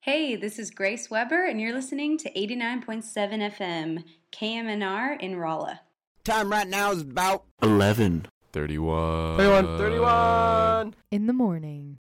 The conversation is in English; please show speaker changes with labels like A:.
A: Hey, this is Grace Weber, and you're listening to 89.7 FM, KMNR in Rolla.
B: Time right now is about
C: 11:31.
D: 31
C: in the morning.